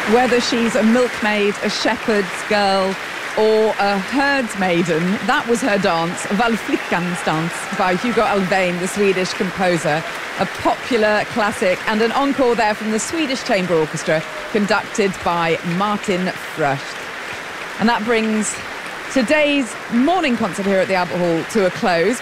Whether she's a milkmaid, a shepherd's girl, or a herdsmaiden, that was her dance, Wallflickansdans, by Hugo Alfvén, the Swedish composer. A popular classic, and an encore there from the Swedish Chamber Orchestra, conducted by Martin Fröst. And that brings today's morning concert here at the Albert Hall to a close.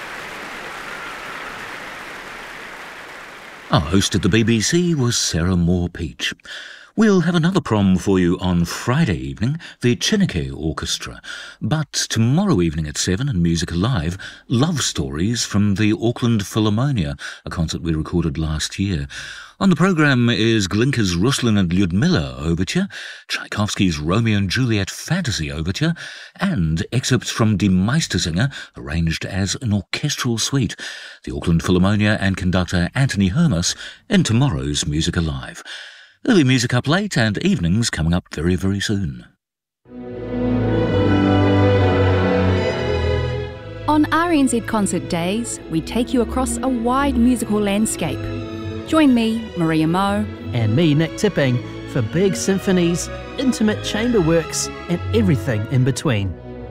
Our host at the BBC was Sarah Moore-Peach. We'll have another prom for you on Friday evening, the Chineke Orchestra. But tomorrow evening at 7 and Music Alive, Love Stories from the Auckland Philharmonia, a concert we recorded last year. On the programme is Glinka's Ruslan and Lyudmila Overture, Tchaikovsky's Romeo and Juliet Fantasy Overture, and excerpts from Die Meistersinger, arranged as an orchestral suite. The Auckland Philharmonia and conductor Anthony Hermas in tomorrow's Music Alive. Early music up late and evenings coming up very, very soon. On RNZ Concert Days, we take you across a wide musical landscape. Join me, Maria Moe, and me, Nick Tipping, for big symphonies, intimate chamber works, and everything in between.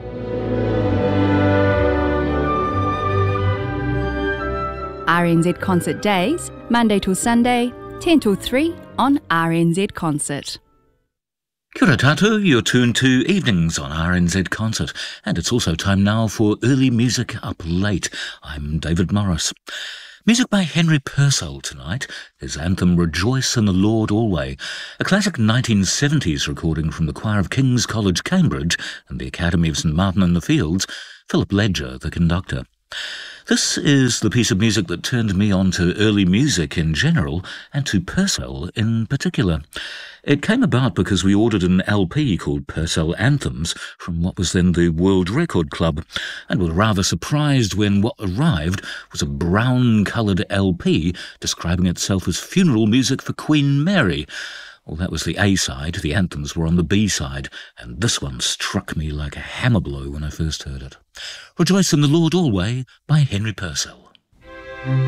RNZ Concert Days, Monday till Sunday, 10 till 3 on RNZ Concert. Kia ora tātou, you're tuned to Evenings on RNZ Concert, and it's also time now for Early Music Up Late. I'm David Morris. Music by Henry Purcell tonight, his anthem Rejoice in the Lord Alway, a classic 1970s recording from the choir of King's College, Cambridge, and the Academy of St Martin in the Fields, Philip Ledger, the conductor. This is the piece of music that turned me on to early music in general and to Purcell in particular. It came about because we ordered an LP called Purcell Anthems from what was then the World Record Club, and were rather surprised when what arrived was a brown-coloured LP describing itself as funeral music for Queen Mary. Well, that was the A-side, the anthems were on the B-side, and this one struck me like a hammer blow when I first heard it. Rejoice in the Lord Alway by Henry Purcell.